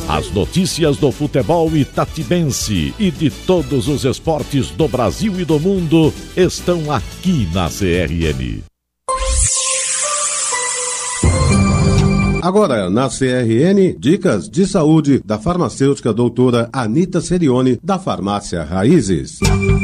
As notícias do futebol itatibense e de todos os esportes do Brasil e do mundo estão aqui na CRN. Agora, na CRN, dicas de saúde da farmacêutica doutora Anita Serioni, da Farmácia Raízes.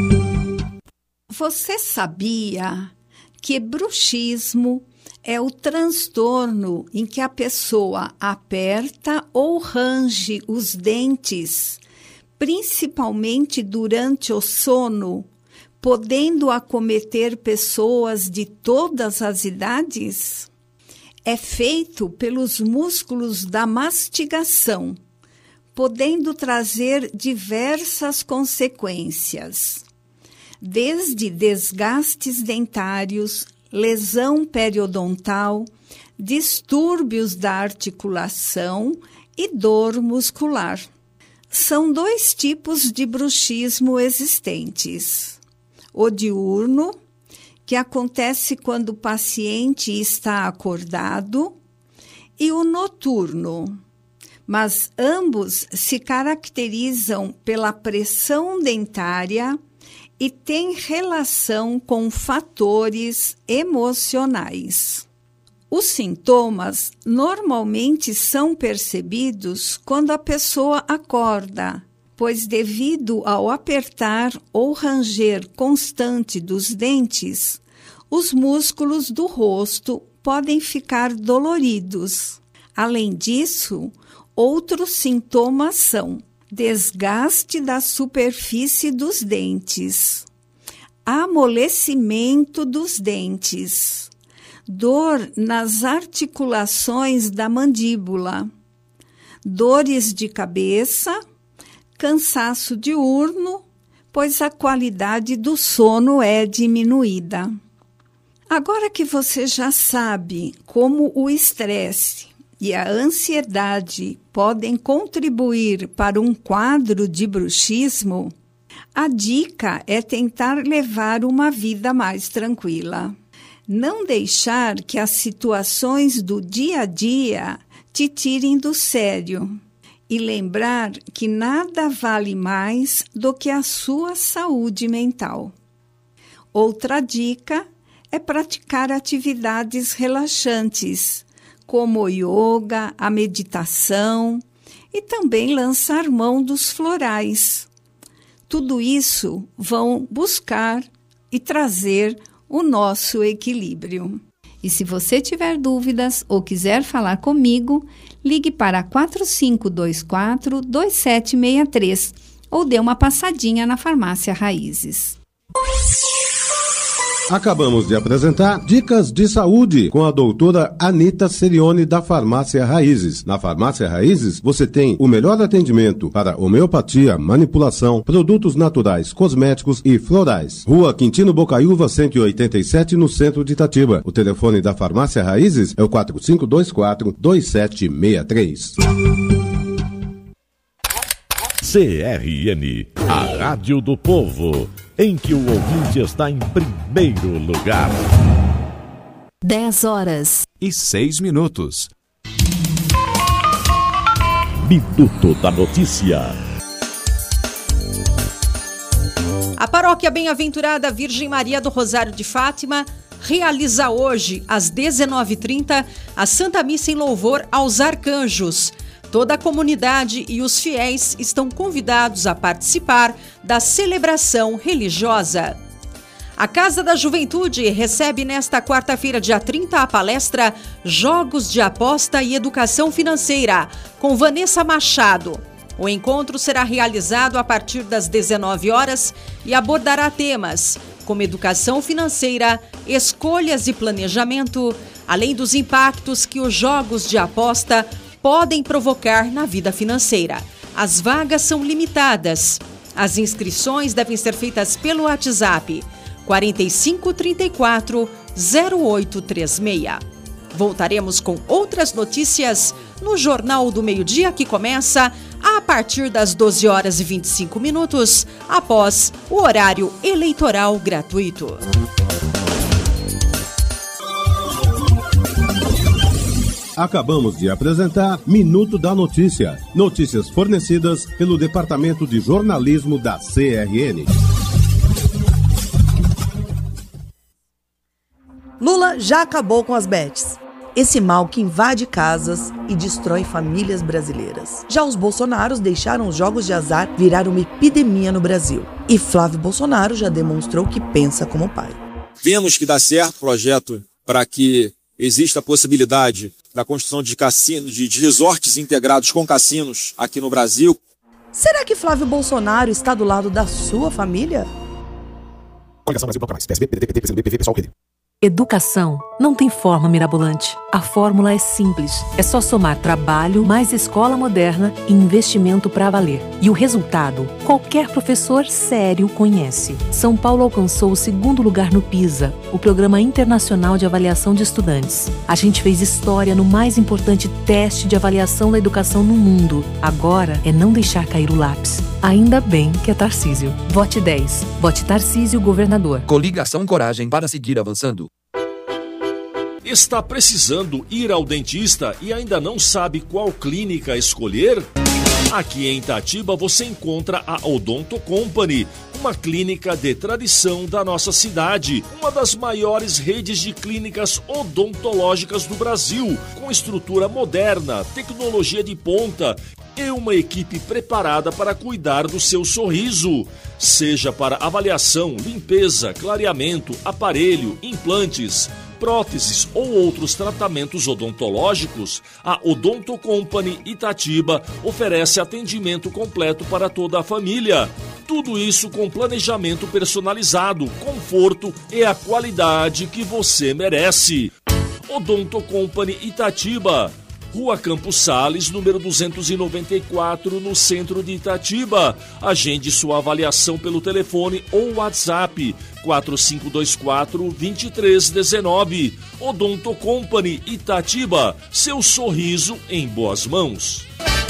Você sabia que bruxismo é o transtorno em que a pessoa aperta ou range os dentes, principalmente durante o sono, podendo acometer pessoas de todas as idades? É feito pelos músculos da mastigação, podendo trazer diversas consequências, desde desgastes dentários, lesão periodontal, distúrbios da articulação e dor muscular. São 2 tipos de bruxismo existentes: o diurno, que acontece quando o paciente está acordado, e o noturno, mas ambos se caracterizam pela pressão dentária e têm relação com fatores emocionais. Os sintomas normalmente são percebidos quando a pessoa acorda, pois devido ao apertar ou ranger constante dos dentes, os músculos do rosto podem ficar doloridos. Além disso, outros sintomas são desgaste da superfície dos dentes, amolecimento dos dentes, dor nas articulações da mandíbula, dores de cabeça, cansaço diurno, pois a qualidade do sono é diminuída. Agora que você já sabe como o estresse e a ansiedade podem contribuir para um quadro de bruxismo, a dica é tentar levar uma vida mais tranquila. Não deixar que as situações do dia a dia te tirem do sério. E lembrar que nada vale mais do que a sua saúde mental. Outra dica é praticar atividades relaxantes, como o yoga, a meditação e também lançar mão dos florais. Tudo isso vão buscar e trazer o nosso equilíbrio. E se você tiver dúvidas ou quiser falar comigo, ligue para 4524-2763 ou dê uma passadinha na Farmácia Raízes. Acabamos de apresentar Dicas de Saúde com a doutora Anita Serioni, da Farmácia Raízes. Na Farmácia Raízes, você tem o melhor atendimento para homeopatia, manipulação, produtos naturais, cosméticos e florais. Rua Quintino Bocaiúva, 187, no centro de Itatiba. O telefone da Farmácia Raízes é o 4524-2763. CRN, a Rádio do Povo, em que o ouvinte está em primeiro lugar. 10h06. Minuto da Notícia. A Paróquia Bem-Aventurada Virgem Maria do Rosário de Fátima realiza hoje, às 19h30, a Santa Missa em louvor aos arcanjos. Toda a comunidade e os fiéis estão convidados a participar da celebração religiosa. A Casa da Juventude recebe nesta quarta-feira, dia 30, a palestra Jogos de Aposta e Educação Financeira, com Vanessa Machado. O encontro será realizado a partir das 19 horas e abordará temas como educação financeira, escolhas e planejamento, além dos impactos que os jogos de aposta podem provocar na vida financeira. As vagas são limitadas. As inscrições devem ser feitas pelo WhatsApp 4534 0836. Voltaremos com outras notícias no Jornal do Meio-Dia, que começa a partir das 12h25, após o horário eleitoral gratuito. Acabamos de apresentar Minuto da Notícia. Notícias fornecidas pelo Departamento de Jornalismo da CRN. Lula já acabou com as bets. Esse mal que invade casas e destrói famílias brasileiras. Já os Bolsonaros deixaram os jogos de azar virar uma epidemia no Brasil. E Flávio Bolsonaro já demonstrou que pensa como pai. Vemos que dá certo o projeto para que exista a possibilidade da construção de cassinos, de resorts integrados com cassinos aqui no Brasil. Será que Flávio Bolsonaro está do lado da sua família? Educação não tem fórmula mirabolante. A fórmula é simples. É só somar trabalho, mais escola moderna e investimento para valer. E o resultado, qualquer professor sério conhece. São Paulo alcançou o 2º lugar no PISA, o Programa Internacional de Avaliação de Estudantes. A gente fez história no mais importante teste de avaliação da educação no mundo. Agora é não deixar cair o lápis. Ainda bem que é Tarcísio. Vote 10. Vote Tarcísio, governador. Coligação Coragem para seguir avançando. Está precisando ir ao dentista e ainda não sabe qual clínica escolher? Aqui em Itatiba você encontra a Odonto Company, uma clínica de tradição da nossa cidade, uma das maiores redes de clínicas odontológicas do Brasil, com estrutura moderna, tecnologia de ponta e uma equipe preparada para cuidar do seu sorriso. Seja para avaliação, limpeza, clareamento, aparelho, implantes, próteses ou outros tratamentos odontológicos, a Odonto Company Itatiba oferece atendimento completo para toda a família. Tudo isso com planejamento personalizado, conforto e a qualidade que você merece. Odonto Company Itatiba, Rua Campos Sales, número 294, no centro de Itatiba. Agende sua avaliação pelo telefone ou WhatsApp 4524-2319. Odonto Company Itatiba, seu sorriso em boas mãos.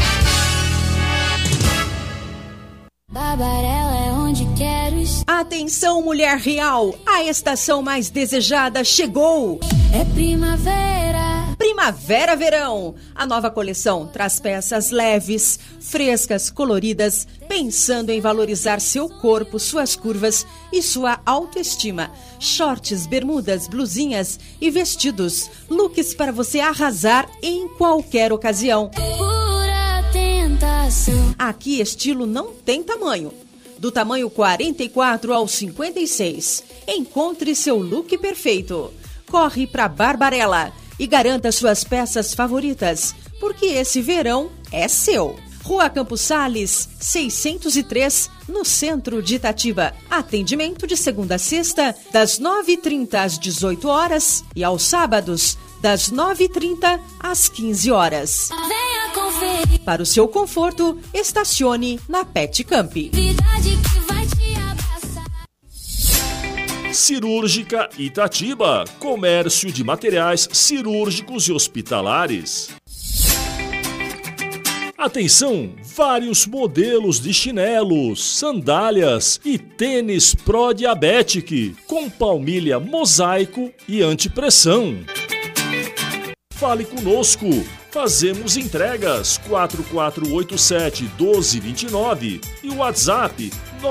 Babarela é onde quero estar. Atenção, mulher real, a estação mais desejada chegou. É primavera. Primavera-verão. A nova coleção traz peças leves, frescas, coloridas, pensando em valorizar seu corpo, suas curvas e sua autoestima. Shorts, bermudas, blusinhas e vestidos. Looks para você arrasar em qualquer ocasião. Pura tentação. Aqui estilo não tem tamanho. Do tamanho 44 ao 56. Encontre seu look perfeito. Corre para Barbarella e garanta suas peças favoritas, porque esse verão é seu. Rua Campos Sales, 603, no centro de Itatiba. Atendimento de segunda a sexta, das 9h30 às 18 horas e aos sábados, das 9h30 às 15 horas. Venha conferir. Para o seu conforto, estacione na Pet Camp. Verdade que vai te abraçar. Cirúrgica Itatiba, comércio de materiais cirúrgicos e hospitalares. Atenção, vários modelos de chinelos, sandálias e tênis Pro-Diabetic, com palmilha mosaico e antipressão. Fale conosco, fazemos entregas 4487-1229 e o WhatsApp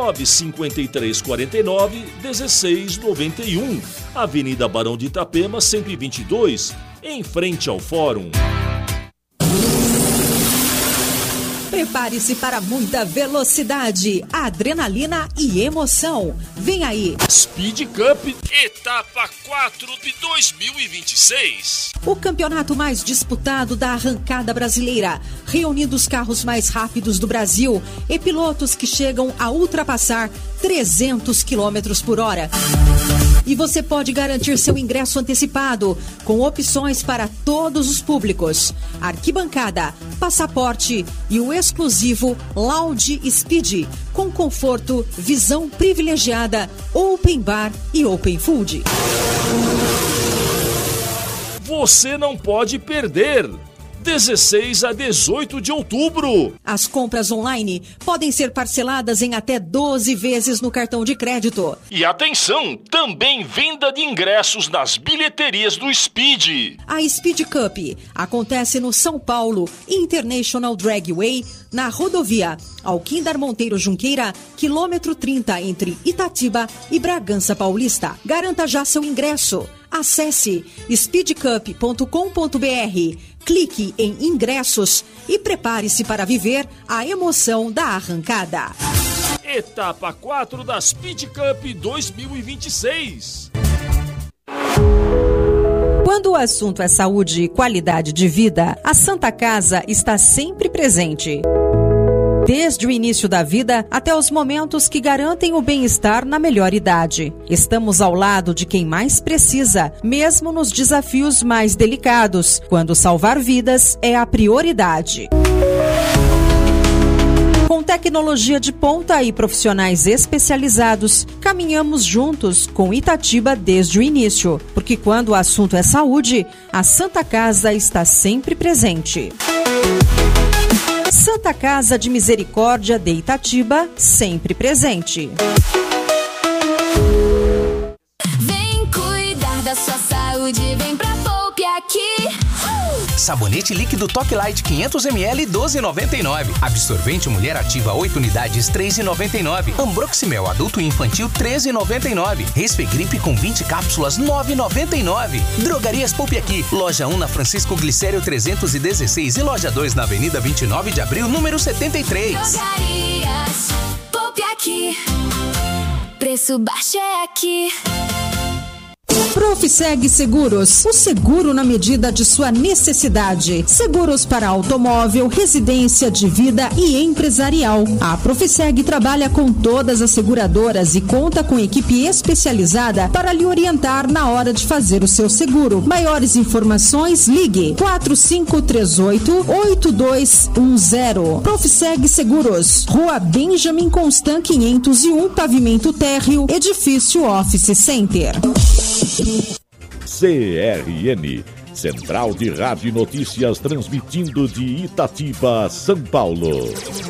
95349-1691, Avenida Barão de Itapema 122, em frente ao Fórum. Prepare-se para muita velocidade, adrenalina e emoção. Vem aí! Speed Cup, etapa 4 de 2026. O campeonato mais disputado da arrancada brasileira, reunindo os carros mais rápidos do Brasil e pilotos que chegam a ultrapassar 300 km por hora. E você pode garantir seu ingresso antecipado, com opções para todos os públicos. Arquibancada, passaporte e o exclusivo Loud Speed, com conforto, visão privilegiada, open bar e open food. Você não pode perder! 16 a 18 de outubro. As compras online podem ser parceladas em até 12 vezes no cartão de crédito. E atenção, também venda de ingressos nas bilheterias do Speed. A Speed Cup acontece no São Paulo International Dragway, na rodovia Alquindar Monteiro Junqueira, quilômetro 30, entre Itatiba e Bragança Paulista. Garanta já seu ingresso. Acesse speedcup.com.br, clique em ingressos e prepare-se para viver a emoção da arrancada. Etapa 4 da Speed Cup 2026. Quando o assunto é saúde e qualidade de vida, a Santa Casa está sempre presente. Desde o início da vida até os momentos que garantem o bem-estar na melhor idade. Estamos ao lado de quem mais precisa, mesmo nos desafios mais delicados, quando salvar vidas é a prioridade. Com tecnologia de ponta e profissionais especializados, caminhamos juntos com Itatiba desde o início, porque quando o assunto é saúde, a Santa Casa está sempre presente. Santa Casa de Misericórdia de Itatiba, sempre presente. Vem cuidar da sua saúde, vem pra Poupe Aqui. Sabonete líquido Toque Light 500ml 12,99. Absorvente Mulher Ativa 8 unidades 3,99. Ambroximel adulto e infantil 13,99. Resfegripe com 20 cápsulas 9,99. Drogarias Poupe Aqui. Loja 1 na Francisco Glicério 316 e loja 2 na Avenida 29 de Abril, número 73. Drogarias Poupe Aqui. Preço baixo é aqui. Profiseg Seguros, o seguro na medida de sua necessidade. Seguros para automóvel, residência, de vida e empresarial. A Profiseg trabalha com todas as seguradoras e conta com equipe especializada para lhe orientar na hora de fazer o seu seguro. Maiores informações, ligue 4538-8210. Profiseg Seguros, Rua Benjamin Constant 501, pavimento térreo, edifício Office Center. CRN, Central de Rádio e Notícias, transmitindo de Itatiba, São Paulo.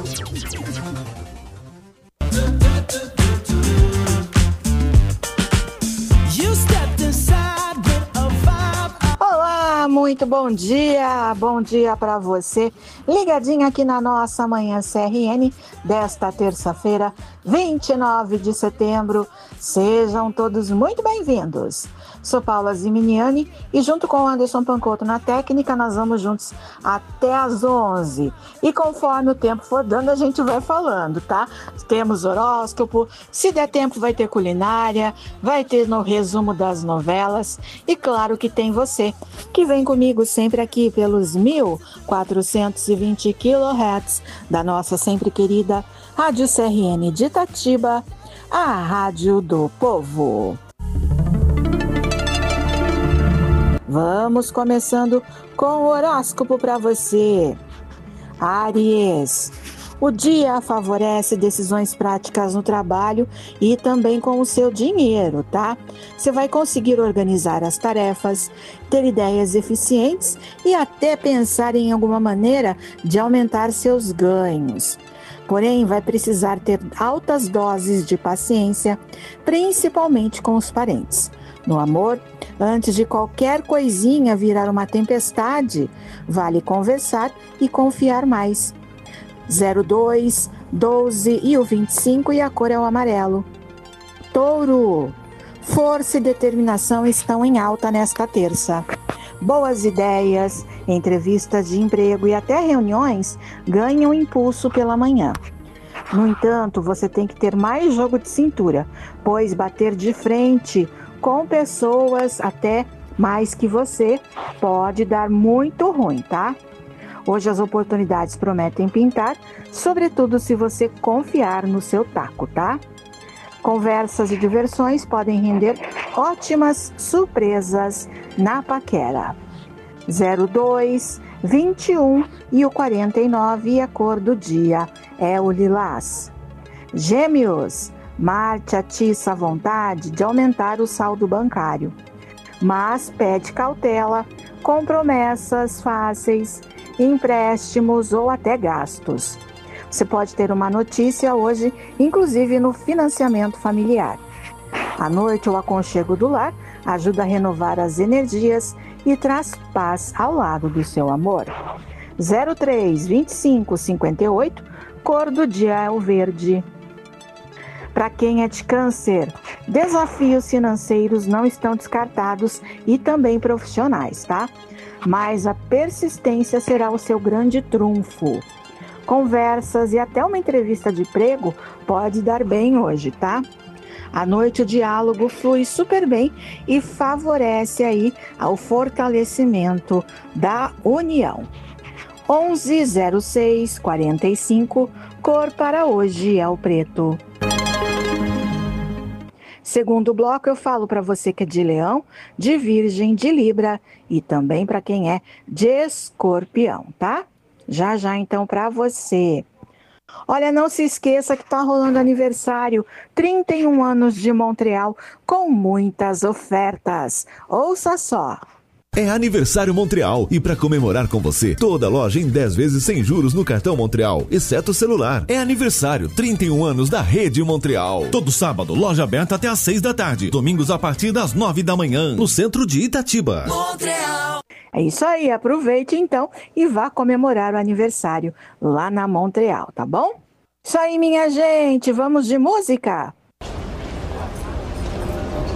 Olá, muito bom dia para você, ligadinho aqui na nossa Manhã CRN desta terça-feira, 29 de setembro. Sejam todos muito bem-vindos. Sou Paula Ziminiani e junto com o Anderson Pancotto na técnica, nós vamos juntos até às 11. E conforme o tempo for dando, a gente vai falando, tá? Temos horóscopo, se der tempo vai ter culinária, vai ter no resumo das novelas e claro que tem você, que vem comigo sempre aqui pelos 1420 kHz da nossa sempre querida Rádio CRN de Itatiba, a Rádio do Povo. Vamos começando com o horóscopo para você. Áries, o dia favorece decisões práticas no trabalho e também com o seu dinheiro, tá? Você vai conseguir organizar as tarefas, ter ideias eficientes e até pensar em alguma maneira de aumentar seus ganhos. Porém, vai precisar ter altas doses de paciência, principalmente com os parentes. No amor, antes de qualquer coisinha virar uma tempestade, vale conversar e confiar mais. 02, 12 e o 25 e a cor é o amarelo. Touro, força e determinação estão em alta nesta terça. Boas ideias, entrevistas de emprego e até reuniões ganham impulso pela manhã. No entanto, você tem que ter mais jogo de cintura, pois bater de frente com pessoas até mais que você pode dar muito ruim, tá? Hoje as oportunidades prometem pintar, sobretudo se você confiar no seu taco, tá? Conversas e diversões podem render ótimas surpresas na paquera. 02, 21 e o 49 e a cor do dia é o lilás. Gêmeos, Marte atiça a vontade de aumentar o saldo bancário, mas pede cautela com promessas fáceis empréstimos ou até gastos. Você pode ter uma notícia hoje, inclusive no financiamento familiar. À noite, o aconchego do lar ajuda a renovar as energias e traz paz ao lado do seu amor. 03 25 58, cor do dia é o verde. Para quem é de Câncer, desafios financeiros não estão descartados e também profissionais, tá? Mas a persistência será o seu grande trunfo. Conversas e até uma entrevista de emprego pode dar bem hoje, tá? À noite o diálogo flui super bem e favorece aí ao fortalecimento da união. 11:06:45, cor para hoje é o preto. Segundo bloco, eu falo para você que é de Leão, de Virgem, de Libra e também para quem é de Escorpião, tá? Já então para você. Olha, não se esqueça que está rolando aniversário, 31 anos de Montreal, com muitas ofertas. Ouça só. É aniversário Montreal e para comemorar com você, toda loja em 10 vezes sem juros no cartão Montreal, exceto o celular. É aniversário, 31 anos da Rede Montreal. Todo sábado, loja aberta até às 6 da tarde. Domingos a partir das 9 da manhã, no centro de Itatiba. Montreal. É isso aí, aproveite então e vá comemorar o aniversário lá na Montreal, tá bom? Isso aí, minha gente, vamos de música?